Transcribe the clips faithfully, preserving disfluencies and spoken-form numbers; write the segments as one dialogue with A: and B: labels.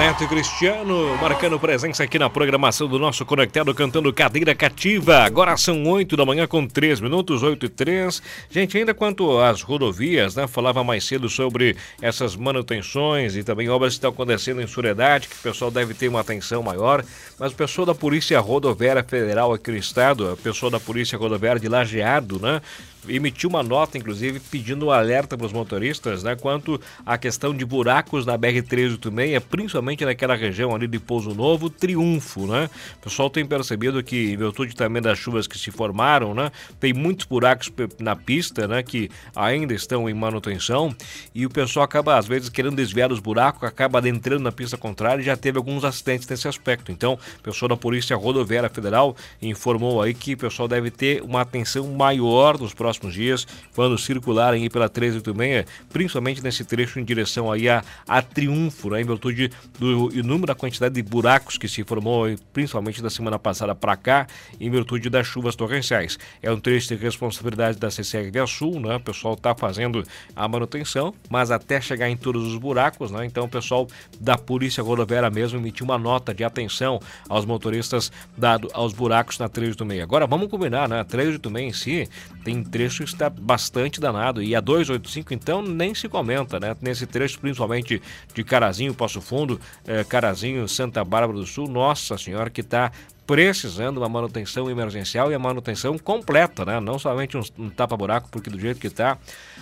A: Neto e Cristiano marcando presença aqui na programação do nosso Conectado, cantando Cadeira Cativa. Agora são oito da manhã com três minutos, oito e três. Gente, ainda quanto às rodovias, né? Falava mais cedo sobre essas manutenções e também obras que estão acontecendo em Soledade, que o pessoal deve ter uma atenção maior. Mas o pessoal da Polícia Rodoviária Federal aqui no estado, o pessoal da Polícia Rodoviária de Lajeado, né? Emitiu uma nota, inclusive, pedindo um alerta para os motoristas, né, quanto à questão de buracos na B R trezentos e oitenta e seis, principalmente naquela região ali de Pouso Novo, Triunfo, né? O pessoal tem percebido que, em virtude também das chuvas que se formaram, né, tem muitos buracos na pista, né, que ainda estão em manutenção, e o pessoal acaba, às vezes, querendo desviar os buracos, acaba adentrando na pista contrária e já teve alguns acidentes nesse aspecto. Então, o pessoal da Polícia Rodoviária Federal informou aí que o pessoal deve ter uma atenção maior nos próximos próximos dias, quando circularem aí pela trezentos e oitenta e seis, principalmente nesse trecho em direção aí a, a Triunfo, né, em virtude do inúmero da quantidade de buracos que se formou, principalmente da semana passada para cá, em virtude das chuvas torrenciais. É um trecho de responsabilidade da C C R Via Sul, né, o pessoal está fazendo a manutenção, mas até chegar em todos os buracos, né, então o pessoal da Polícia Rodoviária mesmo emitiu uma nota de atenção aos motoristas dado aos buracos na trezentos e oitenta e seis. Agora vamos combinar, né, a trezentos e oitenta e seis em si tem trecho está bastante danado, e a duzentos e oitenta e cinco então nem se comenta, né? Nesse trecho, principalmente de Carazinho, Passo Fundo, eh, Carazinho, Santa Bárbara do Sul, nossa senhora, que está precisando uma manutenção emergencial e a manutenção completa, né? Não somente um, um tapa-buraco, porque do jeito que está.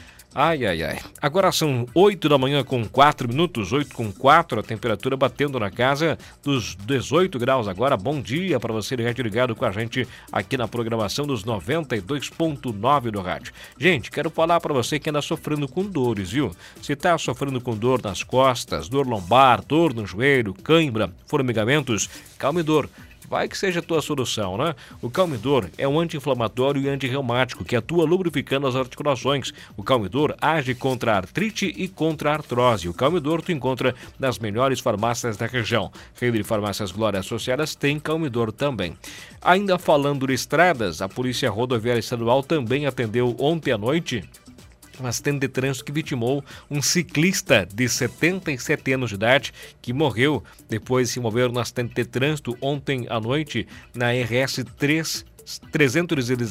A: Ai, ai, ai. Agora são oito da manhã com quatro minutos, oito com quatro, a temperatura batendo na casa dos dezoito graus agora. Bom dia para você ligado com a gente aqui na programação dos noventa e dois ponto nove do rádio. Gente, quero falar para você que anda sofrendo com dores, viu? Se está sofrendo com dor nas costas, dor lombar, dor no joelho, cãibra, formigamentos, Calmidor. Vai que seja a tua solução, né? O Calmidor é um anti-inflamatório e antirreumático que atua lubrificando as articulações. O Calmidor age contra a artrite e contra a artrose. O Calmidor tu encontra nas melhores farmácias da região. Rede de Farmácias Glória Associadas tem Calmidor também. Ainda falando de estradas, a Polícia Rodoviária Estadual também atendeu ontem à noite um acidente de trânsito que vitimou um ciclista de setenta e sete anos de idade que morreu depois de se mover no acidente de trânsito ontem à noite na R S trezentos e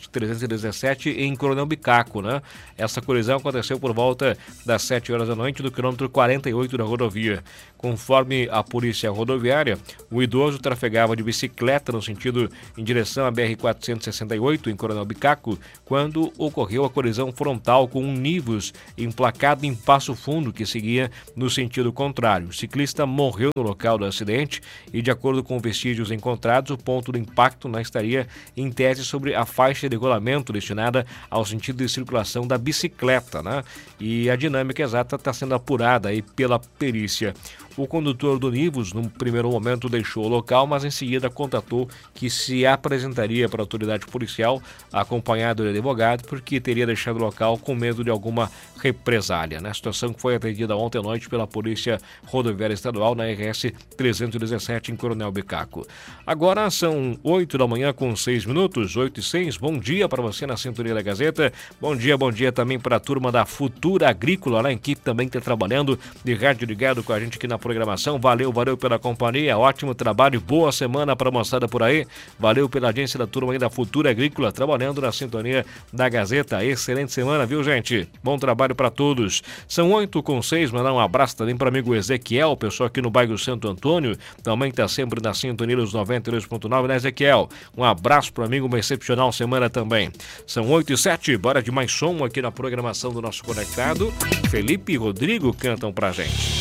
A: dezessete em Coronel Bicaco, né? Essa colisão aconteceu por volta das sete horas da noite do quilômetro quarenta e oito da rodovia. Conforme a Polícia Rodoviária, o idoso trafegava de bicicleta no sentido em direção à B R quatrocentos e sessenta e oito em Coronel Bicaco, quando ocorreu a colisão frontal com um Nivus emplacado em Passo Fundo, que seguia no sentido contrário. O ciclista morreu no local do acidente e, de acordo com vestígios encontrados, o ponto do impacto não estaria em tese sobre a faixa de rolamento destinada ao sentido de circulação da bicicleta, né? E a dinâmica exata está sendo apurada aí pela perícia. O condutor do Nivus, num primeiro momento, deixou o local, mas em seguida contatou que se apresentaria para a autoridade policial, acompanhado de advogado, porque teria deixado o local com medo de alguma represália, né? A situação que foi atendida ontem à noite pela Polícia Rodoviária Estadual na R S trezentos e dezessete em Coronel Bicaco. Agora são oito da manhã com seis minutos, oito e seis. Bom dia para você na sintonia da Gazeta. Bom dia, bom dia também para a turma da Futura Agrícola, né? A equipe também está trabalhando de rádio ligado com a gente aqui na programação. Valeu, valeu pela companhia, ótimo trabalho, boa semana para a moçada por aí. Valeu pela audiência da turma aí da Futura Agrícola, trabalhando na sintonia da Gazeta. Excelente semana, viu, gente? Bom trabalho para todos. São oito com seis, mandar um abraço também para o amigo Ezequiel, pessoal aqui no bairro Santo Antônio, também está sempre na sintonia dos noventa e dois ponto nove, né, Ezequiel? Um abraço para o amigo, uma excepcional semana também. São oito e sete, bora de mais som aqui na programação do nosso Conectado. Felipe e Rodrigo cantam pra gente.